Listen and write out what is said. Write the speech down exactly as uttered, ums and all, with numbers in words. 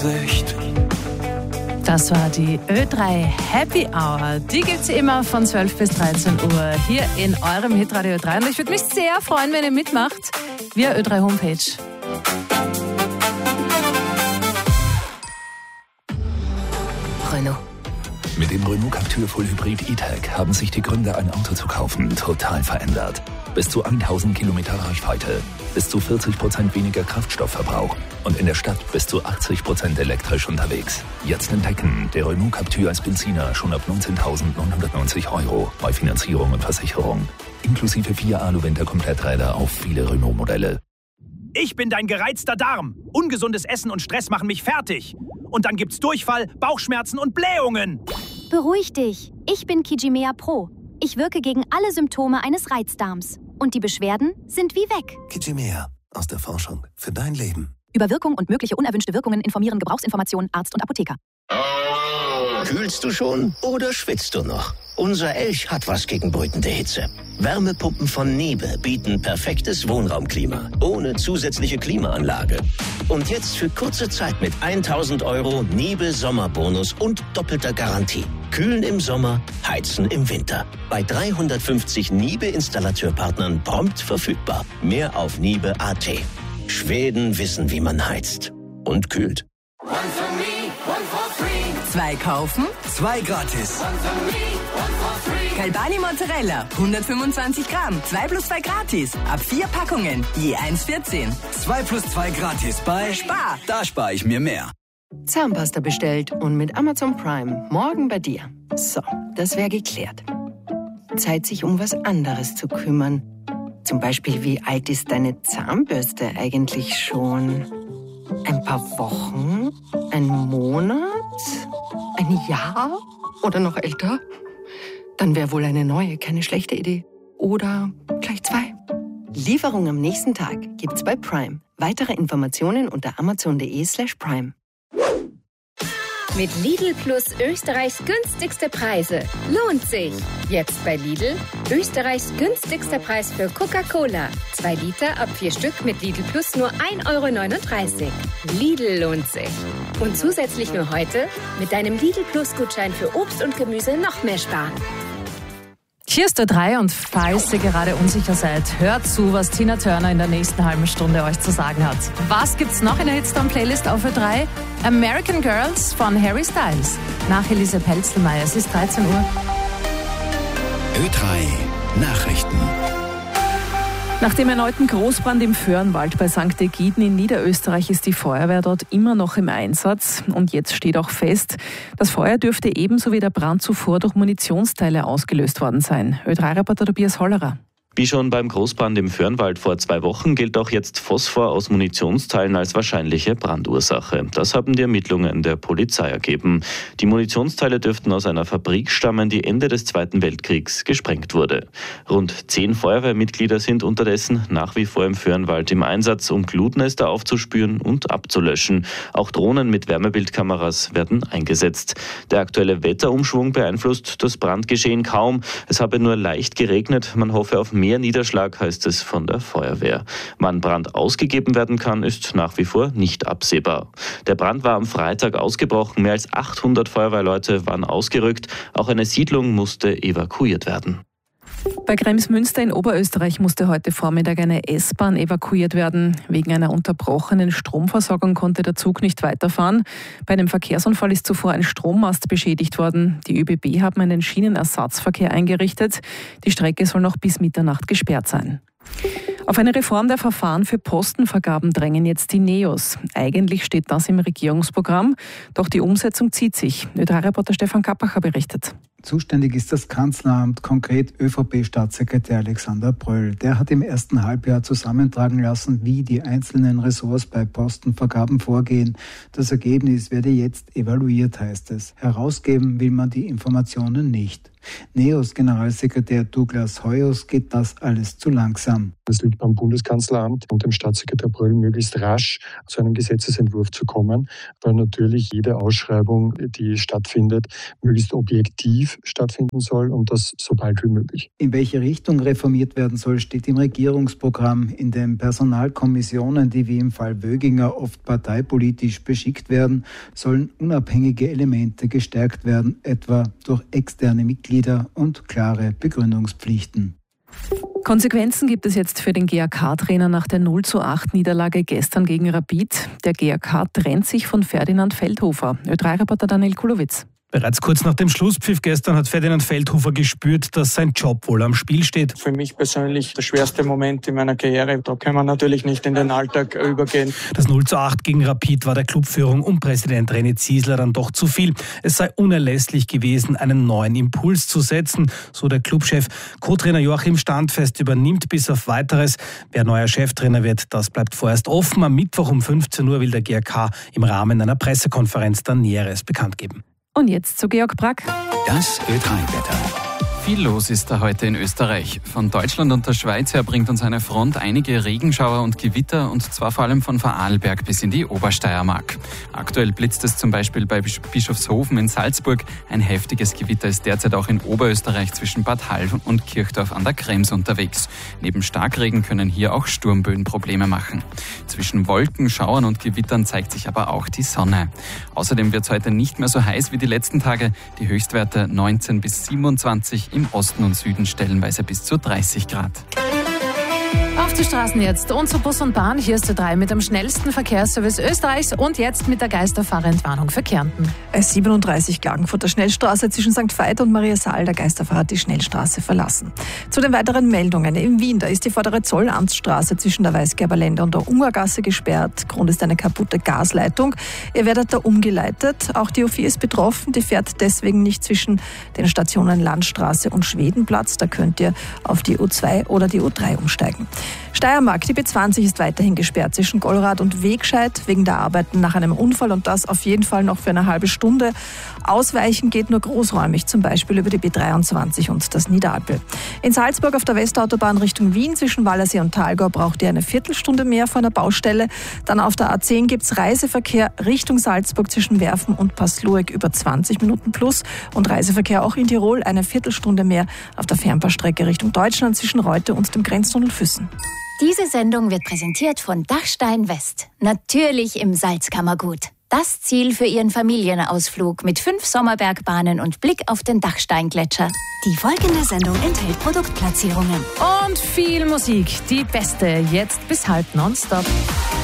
Gesicht. Das war die Ö drei Happy Hour. Die gibt's immer von zwölf bis dreizehn Uhr hier in eurem Hitradio Ö drei. Und ich würde mich sehr freuen, wenn ihr mitmacht via Ö drei Homepage. Renault. Mit dem Renault Captur Full Hybrid E-Tech haben sich die Gründe, ein Auto zu kaufen, total verändert. Bis zu tausend Kilometer Reichweite, bis zu vierzig Prozent weniger Kraftstoffverbrauch und in der Stadt bis zu achtzig Prozent elektrisch unterwegs. Jetzt entdecken, der Renault Captur als Benziner schon ab neunzehntausendneunhundertneunzig Euro bei Finanzierung und Versicherung. Inklusive vier Alu-Winter-Kompletträder auf viele Renault-Modelle. Ich bin dein gereizter Darm. Ungesundes Essen und Stress machen mich fertig. Und dann gibt's Durchfall, Bauchschmerzen und Blähungen. Beruhig dich. Ich bin Kijimea Pro. Ich wirke gegen alle Symptome eines Reizdarms. Und die Beschwerden sind wie weg. Kijimea, aus der Forschung für dein Leben. Über Wirkung und mögliche unerwünschte Wirkungen informieren Gebrauchsinformationen Arzt und Apotheker. Kühlst du schon oder schwitzt du noch? Unser Elch hat was gegen brütende Hitze. Wärmepumpen von Niebe bieten perfektes Wohnraumklima, ohne zusätzliche Klimaanlage. Und jetzt für kurze Zeit mit tausend Euro Niebe Sommerbonus und doppelter Garantie. Kühlen im Sommer, heizen im Winter. Bei dreihundertfünfzig Niebe-Installateurpartnern prompt verfügbar. Mehr auf niebe punkt at. Schweden wissen, wie man heizt. Und kühlt. Zwei kaufen, zwei gratis. Galbani Mozzarella, hundertfünfundzwanzig Gramm, zwei plus zwei gratis. Ab vier Packungen, je eins vierzehn. zwei plus zwei gratis bei Spar. Da spare ich mir mehr. Zahnpasta bestellt und mit Amazon Prime morgen bei dir. So, das wäre geklärt. Zeit, sich um was anderes zu kümmern. Zum Beispiel, wie alt ist deine Zahnbürste eigentlich schon? Ein paar Wochen? Ein Monat? Ein Jahr? Oder noch älter? Dann wäre wohl eine neue keine schlechte Idee. Oder gleich zwei. Lieferung am nächsten Tag gibt's bei Prime. Weitere Informationen unter amazon.de slash prime. Mit Lidl Plus Österreichs günstigste Preise. Lohnt sich. Jetzt bei Lidl Österreichs günstigster Preis für Coca-Cola. Zwei Liter ab vier Stück mit Lidl Plus nur ein Euro neununddreißig. Lidl lohnt sich. Und zusätzlich nur heute mit deinem Lidl Plus Gutschein für Obst und Gemüse noch mehr sparen. Hier ist Ö drei und falls ihr gerade unsicher seid, hört zu, was Tina Turner in der nächsten halben Stunde euch zu sagen hat. Was gibt's noch in der Hitstorm-Playlist auf Ö drei? American Girls von Harry Styles. Nach Elise Pelzelmeier, es ist dreizehn Uhr. Ö drei Nachrichten. Nach dem erneuten Großbrand im Föhrenwald bei Sankt Egiden in Niederösterreich ist die Feuerwehr dort immer noch im Einsatz. Und jetzt steht auch fest, das Feuer dürfte ebenso wie der Brand zuvor durch Munitionsteile ausgelöst worden sein. Ö drei Reporter Tobias Hollerer. Wie schon beim Großbrand im Föhrenwald vor zwei Wochen gilt auch jetzt Phosphor aus Munitionsteilen als wahrscheinliche Brandursache. Das haben die Ermittlungen der Polizei ergeben. Die Munitionsteile dürften aus einer Fabrik stammen, die Ende des Zweiten Weltkriegs gesprengt wurde. Rund zehn Feuerwehrmitglieder sind unterdessen nach wie vor im Föhrenwald im Einsatz, um Glutnester aufzuspüren und abzulöschen. Auch Drohnen mit Wärmebildkameras werden eingesetzt. Der aktuelle Wetterumschwung beeinflusst das Brandgeschehen kaum. Es habe nur leicht geregnet. Man hoffe auf mehr Niederschlag, heißt es von der Feuerwehr. Wann Brand ausgegeben werden kann, ist nach wie vor nicht absehbar. Der Brand war am Freitag ausgebrochen. Mehr als achthundert Feuerwehrleute waren ausgerückt. Auch eine Siedlung musste evakuiert werden. Bei Kremsmünster in Oberösterreich musste heute Vormittag eine S-Bahn evakuiert werden. Wegen einer unterbrochenen Stromversorgung konnte der Zug nicht weiterfahren. Bei einem Verkehrsunfall ist zuvor ein Strommast beschädigt worden. Die ÖBB haben einen Schienenersatzverkehr eingerichtet. Die Strecke soll noch bis Mitternacht gesperrt sein. Auf eine Reform der Verfahren für Postenvergaben drängen jetzt die Neos. Eigentlich steht das im Regierungsprogramm, doch die Umsetzung zieht sich. Ö drei Reporter Stefan Kappacher berichtet. Zuständig ist das Kanzleramt, konkret ÖVP-Staatssekretär Alexander Bröll. Der hat im ersten Halbjahr zusammentragen lassen, wie die einzelnen Ressorts bei Postenvergaben vorgehen. Das Ergebnis werde jetzt evaluiert, heißt es. Herausgeben will man die Informationen nicht. Neos Generalsekretär Douglas Hoyos geht das alles zu langsam. Es liegt beim Bundeskanzleramt und dem Staatssekretär Bröll, möglichst rasch zu einem Gesetzesentwurf zu kommen, weil natürlich jede Ausschreibung, die stattfindet, möglichst objektiv effektiv stattfinden soll und das so bald wie möglich. In welche Richtung reformiert werden soll, steht im Regierungsprogramm. In den Personalkommissionen, die wie im Fall Wöginger oft parteipolitisch beschickt werden, sollen unabhängige Elemente gestärkt werden, etwa durch externe Mitglieder und klare Begründungspflichten. Konsequenzen gibt es jetzt für den G A K-Trainer nach der null zu acht Niederlage gestern gegen Rapid. Der G A K trennt sich von Ferdinand Feldhofer. Ö drei Reporter Daniel Kulowitz. Bereits kurz nach dem Schlusspfiff gestern hat Ferdinand Feldhofer gespürt, dass sein Job wohl am Spiel steht. Für mich persönlich der schwerste Moment in meiner Karriere. Da kann man natürlich nicht in den Alltag übergehen. Das null zu acht gegen Rapid war der Clubführung um Präsident René Ziesler dann doch zu viel. Es sei unerlässlich gewesen, einen neuen Impuls zu setzen, so der Clubchef. Co-Trainer Joachim Standfest übernimmt bis auf Weiteres. Wer neuer Cheftrainer wird, das bleibt vorerst offen. Am Mittwoch um fünfzehn Uhr will der G A K im Rahmen einer Pressekonferenz dann Näheres bekannt geben. Und jetzt zu Georg Brack. Das Ö drei Wetter. Viel los ist da heute in Österreich. Von Deutschland und der Schweiz her bringt uns eine Front einige Regenschauer und Gewitter, und zwar vor allem von Vorarlberg bis in die Obersteiermark. Aktuell blitzt es zum Beispiel bei Bischofshofen in Salzburg. Ein heftiges Gewitter ist derzeit auch in Oberösterreich zwischen Bad Hall und Kirchdorf an der Krems unterwegs. Neben Starkregen können hier auch Sturmböen Probleme machen. Zwischen Wolken, Schauern und Gewittern zeigt sich aber auch die Sonne. Außerdem wird es heute nicht mehr so heiß wie die letzten Tage. Die Höchstwerte neunzehn bis siebenundzwanzig, im Osten und Süden stellenweise bis zu dreißig Grad. Auf die Straßen jetzt und zu Bus und Bahn. Hier ist Ö drei mit dem schnellsten Verkehrsservice Österreichs und jetzt mit der Geisterfahrerentwarnung für Kärnten. S siebenunddreißig Klagenfurter Schnellstraße zwischen Sankt Veit und Mariasaal. Der Geisterfahrer hat die Schnellstraße verlassen. Zu den weiteren Meldungen. In Wien, da ist die vordere Zollamtsstraße zwischen der Weißgerberländer und der Ungargasse gesperrt. Grund ist eine kaputte Gasleitung. Ihr werdet da umgeleitet. Auch die U vier ist betroffen. Die fährt deswegen nicht zwischen den Stationen Landstraße und Schwedenplatz. Da könnt ihr auf die U zwei oder die U drei umsteigen. Steiermark, die B zwanzig ist weiterhin gesperrt zwischen Gollrad und Wegscheid wegen der Arbeiten nach einem Unfall, und das auf jeden Fall noch für eine halbe Stunde. Ausweichen geht nur großräumig, zum Beispiel über die B dreiundzwanzig und das Niederalpel. In Salzburg auf der Westautobahn Richtung Wien zwischen Wallersee und Thalgau braucht ihr eine Viertelstunde mehr vor einer Baustelle. Dann auf der A zehn gibt es Reiseverkehr Richtung Salzburg zwischen Werfen und Passlueck über zwanzig Minuten plus, und Reiseverkehr auch in Tirol eine Viertelstunde mehr auf der Fernbahnstrecke Richtung Deutschland zwischen Reute und dem Grenztunnel Füssen. Diese Sendung wird präsentiert von Dachstein West. Natürlich im Salzkammergut. Das Ziel für Ihren Familienausflug mit fünf Sommerbergbahnen und Blick auf den Dachsteingletscher. Die folgende Sendung enthält Produktplatzierungen. Und viel Musik. Die beste, jetzt bis halb nonstop.